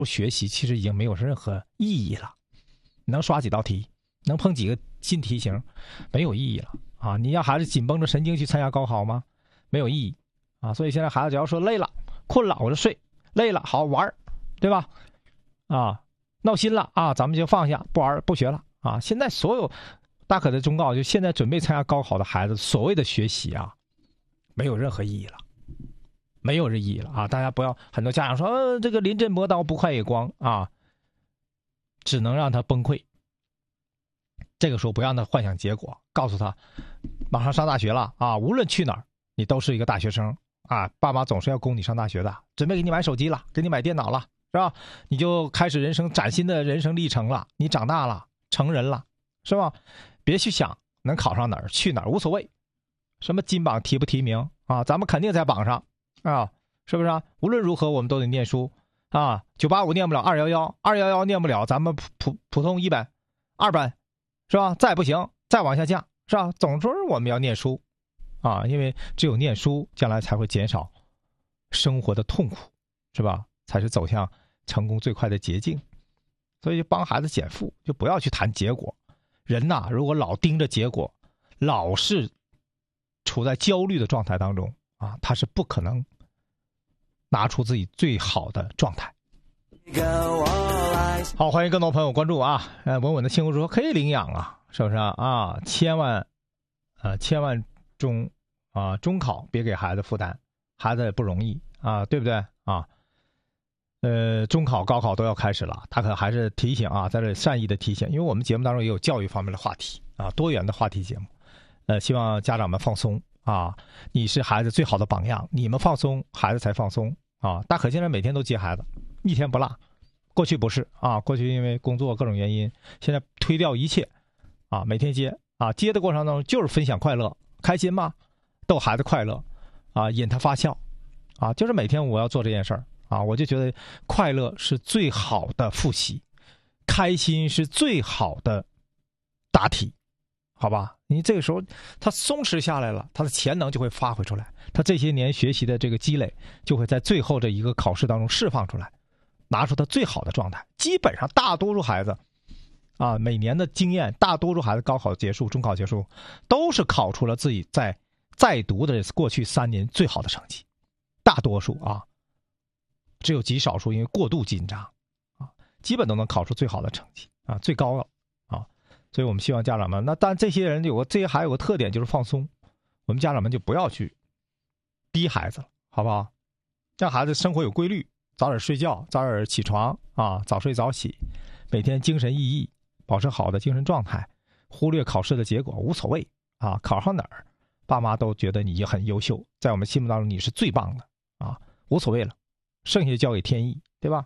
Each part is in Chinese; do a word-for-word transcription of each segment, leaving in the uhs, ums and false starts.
学习其实已经没有任何意义了。能刷几道题，能碰几个新题型，没有意义了啊！你让孩子紧绷着神经去参加高考吗？没有意义啊！所以现在孩子只要说累了、困了我就睡，累了好玩，对吧？啊，闹心了啊，咱们就放下，不玩不学了啊！现在所有大可的忠告，就现在准备参加高考的孩子，所谓的学习啊，没有任何意义了。没有这意义了啊！大家不要，很多家长说，呃，这个临阵磨刀不快也光啊，只能让他崩溃。这个时候不让他幻想结果，告诉他，马上上大学了啊，无论去哪儿，你都是一个大学生啊，爸妈总是要供你上大学的，准备给你买手机了，给你买电脑了，是吧？你就开始人生崭新的人生历程了，你长大了，成人了，是吧？别去想能考上哪儿，去哪儿无所谓，什么金榜提不提名啊，咱们肯定在榜上。啊，是不是啊？无论如何，我们都得念书啊。九八五念不了，二幺幺，二幺幺念不了，咱们普普普通一本，二本，是吧？再不行，再往下降，是吧？总之我们要念书啊，因为只有念书，将来才会减少生活的痛苦，是吧？才是走向成功最快的捷径。所以就帮孩子减负，就不要去谈结果。人呐，如果老盯着结果，老是处在焦虑的状态当中啊，他是不可能拿出自己最好的状态。好，欢迎更多朋友关注啊！呃，稳稳的幸福说可以领养啊，是不是啊？啊，千万，呃，千万中啊，中考别给孩子负担，孩子也不容易啊，对不对啊？呃，中考、高考都要开始了，他可还是提醒啊，在这里善意的提醒，因为我们节目当中也有教育方面的话题啊，多元的话题节目，呃，希望家长们放松啊，你是孩子最好的榜样，你们放松，孩子才放松啊。大可现在每天都接孩子，一天不落，过去不是啊，过去因为工作各种原因，现在推掉一切啊，每天接啊，接的过程当中就是分享快乐，开心吗？逗孩子快乐啊，引他发笑啊，就是每天我要做这件事儿。啊，我就觉得快乐是最好的复习，开心是最好的答题，好吧？你这个时候他松弛下来了，他的潜能就会发挥出来，他这些年学习的这个积累就会在最后这一个考试当中释放出来，拿出他最好的状态。基本上大多数孩子啊，每年的经验，大多数孩子高考结束、中考结束，都是考出了自己在在读的过去三年最好的成绩，大多数啊。只有极少数因为过度紧张啊，基本都能考出最好的成绩啊，最高了啊，所以我们希望家长们，那但这些人有个这些还有个特点就是放松，我们家长们就不要去逼孩子了，好不好？让孩子生活有规律，早点睡觉，早点起床啊，早睡早起，每天精神奕奕，保持好的精神状态，忽略考试的结果无所谓啊，考上哪儿，爸妈都觉得你很优秀，在我们心目当中你是最棒的啊，无所谓了。剩下交给天意，对吧？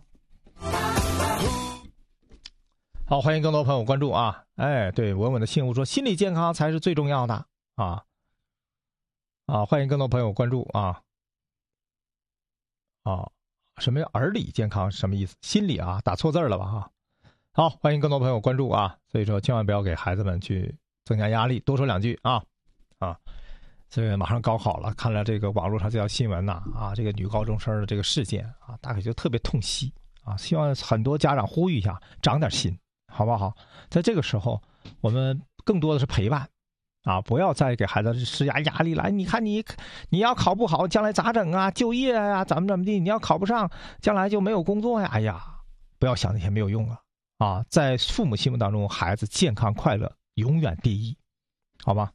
好，欢迎更多朋友关注啊！哎，对，稳稳的幸福说，心理健康才是最重要的啊！啊，欢迎更多朋友关注啊！啊，什么叫耳理健康？什么意思？心理啊，打错字了吧？哈！好，欢迎更多朋友关注啊！所以说，千万不要给孩子们去增加压力，多说两句啊啊！这个马上高考了，看了这个网络上这条新闻呐，啊，这个女高中生的这个事件啊，大概就特别痛惜啊。希望很多家长呼吁一下，长点心，好不好？在这个时候，我们更多的是陪伴啊，不要再给孩子施加压力了。你看你，你要考不好，将来咋整啊？就业啊，怎么怎么地？你要考不上，将来就没有工作呀。哎呀，不要想那些没有用啊！啊，在父母心目当中，孩子健康快乐永远第一，好吧？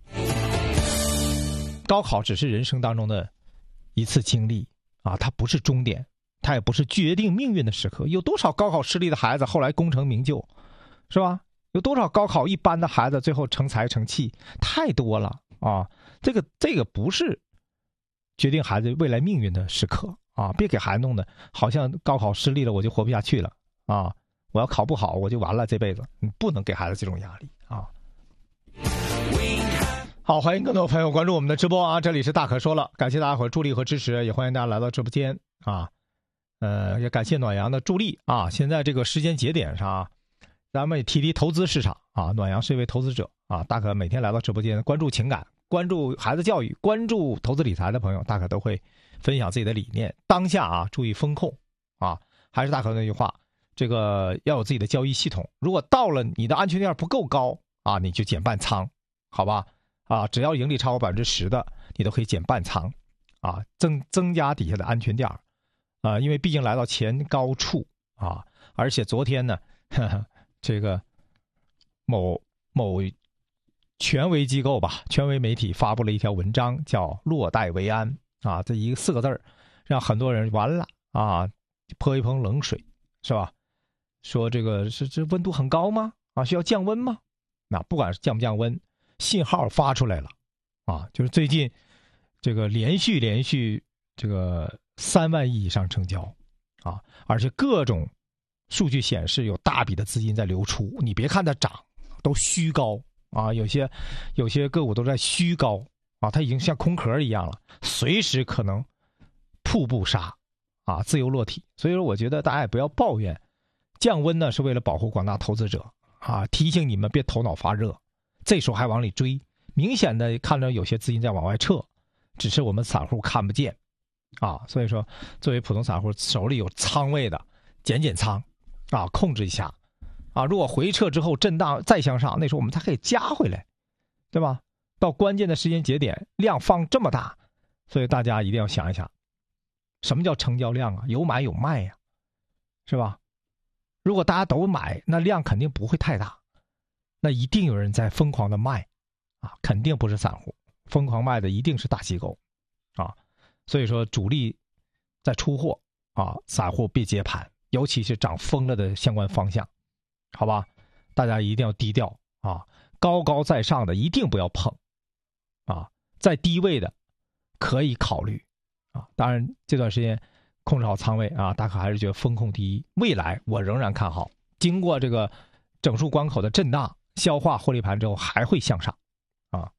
高考只是人生当中的一次经历啊，它不是终点，它也不是决定命运的时刻。有多少高考失利的孩子后来功成名就，是吧？有多少高考一般的孩子最后成才成器，太多了啊！这个这个不是决定孩子未来命运的时刻啊！别给孩子弄得好像高考失利了我就活不下去了啊！我要考不好我就完了这辈子，你不能给孩子这种压力啊！好，欢迎更多朋友关注我们的直播啊！这里是大可说了，感谢大家伙儿助力和支持，也欢迎大家来到直播间啊！呃，也感谢暖阳的助力啊！现在这个时间节点上啊，咱们也提提投资市场啊。暖阳是一位投资者啊，大可每天来到直播间，关注情感，关注孩子教育，关注投资理财的朋友，大可都会分享自己的理念。当下啊，注意风控啊， 还是大哥那句话，这个要有自己的交易系统。如果到了你的安全垫不够高啊，你就减半仓，好吧？啊，只要盈利超过百分之十的，你都可以减半仓，啊，增增加底下的安全垫啊，因为毕竟来到前高处啊，而且昨天呢，呵呵这个某某权威机构吧，权威媒体发布了一条文章，叫"落袋为安"啊，这一个四个字儿，让很多人完了啊，泼一盆冷水，是吧？说这个是这温度很高吗？啊，需要降温吗？那不管是降不降温，信号发出来了啊，就是最近这个连续连续这个三万亿以上成交啊，而且各种数据显示有大笔的资金在流出。你别看它涨，都虚高啊，有些有些个股都在虚高啊，它已经像空壳一样了，随时可能瀑布杀啊，自由落体。所以说，我觉得大家也不要抱怨，降温呢是为了保护广大投资者啊，提醒你们别头脑发热，这时候还往里追，明显的看到有些资金在往外撤，只是我们散户看不见啊。所以说，作为普通散户手里有仓位的，减减仓啊，控制一下啊。如果回撤之后震荡再向上，那时候我们才可以加回来，对吧？到关键的时间节点，量放这么大，所以大家一定要想一想，什么叫成交量啊？有买有卖呀，是吧？如果大家都买，那量肯定不会太大，那一定有人在疯狂的卖啊，肯定不是散户，疯狂卖的一定是大机构啊。所以说主力在出货啊，散户别接盘，尤其是涨疯了的相关方向，好吧？大家一定要低调啊，高高在上的一定不要碰啊，在低位的可以考虑啊。当然这段时间控制好仓位啊，大可还是觉得风控第一，未来我仍然看好，经过这个整数关口的震荡消化获利盘之后还会向上啊。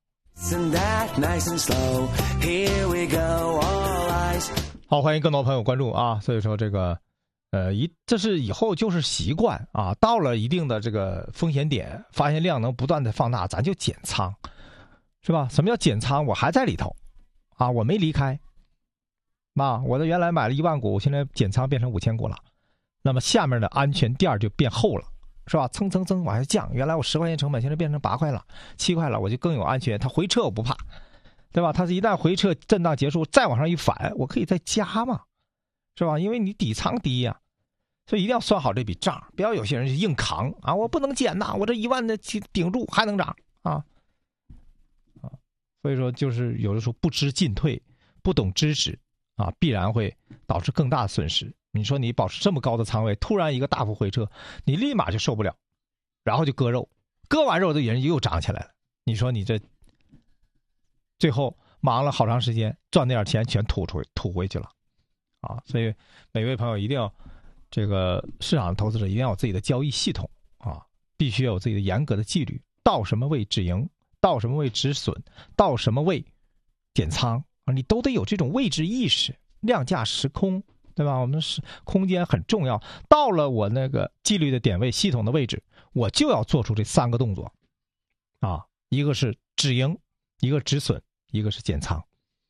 好，欢迎更多朋友关注啊。所以说这个呃一这是以后就是习惯啊，到了一定的这个风险点，发现量能不断的放大，咱就减仓，是吧？什么叫减仓？我还在里头啊，我没离开。啊，我的原来买了一万股，现在减仓变成五千股了，那么下面的安全垫就变厚了，是吧？蹭蹭蹭往下降，原来我十块钱成本，现在变成八块了、七块了，我就更有安全。它回撤我不怕，对吧？它是一旦回撤震荡结束，再往上一反，我可以再加嘛，是吧？因为你底仓低呀、啊，所以一定要算好这笔账，不要有些人就硬扛啊，我不能减呐，我这一万的顶住还能涨啊啊！所以说就是有的时候不知进退，不懂知识。啊，必然会导致更大的损失。你说你保持这么高的仓位，突然一个大幅回撤，你立马就受不了，然后就割肉，割完肉的人又涨起来了。你说你这最后忙了好长时间，赚那点钱全吐出吐回去了啊！所以每位朋友一定要，这个市场投资者一定要有自己的交易系统啊，必须要有自己的严格的纪律，到什么位止盈，到什么位止损，到什么位减仓。你都得有这种位置意识，量价时空，对吧？我们是空间很重要。到了我那个纪律的点位、系统的位置，我就要做出这三个动作，啊，一个是止盈，一个止损，一个是减仓，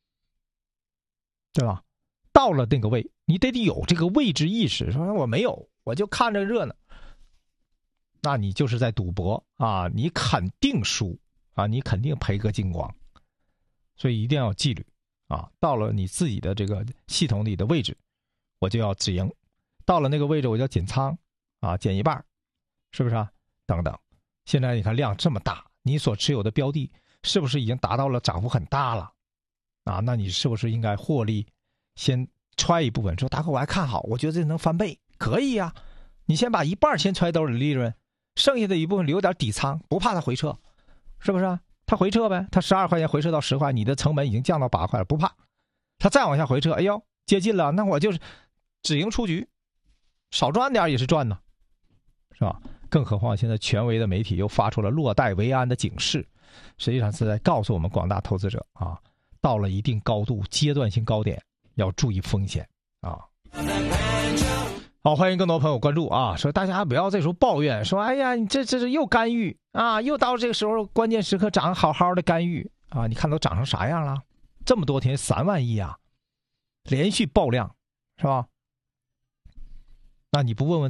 对吧？到了那个位，你得有这个位置意识。说我没有，我就看着热闹，那你就是在赌博啊！你肯定输啊！你肯定赔个精光。所以一定要有纪律。啊，到了你自己的这个系统里的位置，我就要止盈；到了那个位置，我就要减仓，啊，减一半，是不是啊？等等。现在你看量这么大，你所持有的标的是不是已经达到了涨幅很大了？啊，那你是不是应该获利先揣一部分？说大哥我还看好，我觉得这能翻倍，可以呀、啊。你先把一半先揣兜里利润，剩下的一部分留点底仓，不怕它回撤，是不是啊？它回撤呗，它十二块钱回撤到十块，你的成本已经降到八块了，不怕。它再往下回撤，哎呦，接近了，那我就是止盈出局，少赚点也是赚呢，是吧？更何况现在权威的媒体又发出了落袋为安的警示，实际上是在告诉我们广大投资者啊，到了一定高度阶段性高点要注意风险啊。好，欢迎更多朋友关注啊！说大家不要这时候抱怨，说哎呀，你这这是又干预啊，又到这个时候关键时刻涨好好的干预啊！你看都涨成啥样了？这么多天三万亿啊，连续爆量，是吧？ 那你不问问